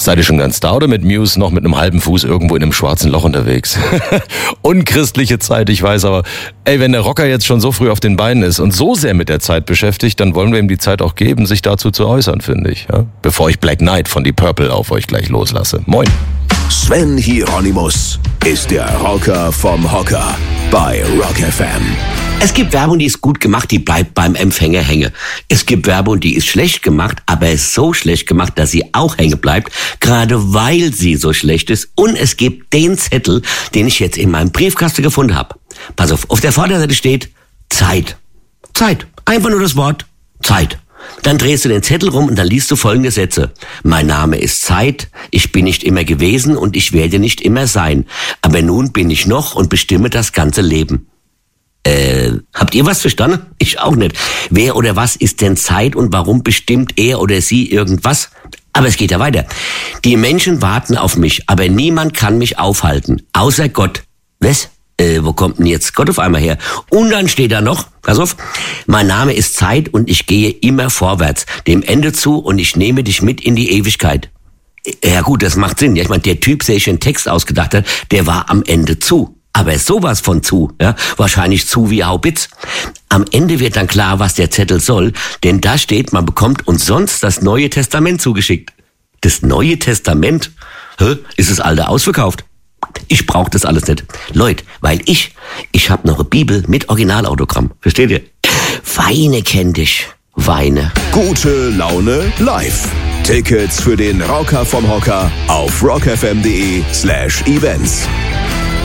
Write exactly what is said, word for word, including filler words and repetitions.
Seid ihr schon ganz da oder mit Muse noch mit einem halben Fuß irgendwo in einem schwarzen Loch unterwegs? Unchristliche Zeit, ich weiß, aber ey, wenn der Rocker jetzt schon so früh auf den Beinen ist und so sehr mit der Zeit beschäftigt, dann wollen wir ihm die Zeit auch geben, sich dazu zu äußern, finde ich. Ja? Bevor ich Black Knight von Deep Purple auf euch gleich loslasse. Moin. Sven Hieronymus ist der Rocker vom Hocker bei Rock F M. Es gibt Werbung, die ist gut gemacht, die bleibt beim Empfänger hängen. Es gibt Werbung, die ist schlecht gemacht, aber ist so schlecht gemacht, dass sie auch hängen bleibt, gerade weil sie so schlecht ist. Und es gibt den Zettel, den ich jetzt in meinem Briefkasten gefunden habe. Pass auf, auf der Vorderseite steht Zeit. Zeit. Einfach nur das Wort Zeit. Dann drehst du den Zettel rum und dann liest du folgende Sätze. Mein Name ist Zeit, ich bin nicht immer gewesen und ich werde nicht immer sein. Aber nun bin ich noch und bestimme das ganze Leben. Äh, habt ihr was verstanden? Ich auch nicht. Wer oder was ist denn Zeit und warum bestimmt er oder sie irgendwas? Aber es geht ja weiter. Die Menschen warten auf mich, aber niemand kann mich aufhalten, außer Gott. Was? Äh, wo kommt denn jetzt Gott auf einmal her? Und dann steht da noch, pass auf, mein Name ist Zeit und ich gehe immer vorwärts, dem Ende zu und ich nehme dich mit in die Ewigkeit. Ja gut, das macht Sinn. Ja, ich meine, der Typ, der sich den Text ausgedacht hat, der war am Ende zu. Aber sowas von zu, ja, wahrscheinlich zu wie Haubitz. Am Ende wird dann klar, was der Zettel soll, denn da steht, man bekommt uns sonst das Neue Testament zugeschickt. Das Neue Testament? Hä? Ist das alte ausverkauft? Ich brauche das alles nicht. Leute, weil ich, ich habe noch eine Bibel mit Originalautogramm. Versteht ihr? Weine kenn dich. Weine. Gute Laune live. Tickets für den Rocker vom Hocker auf rockfm.de slash events.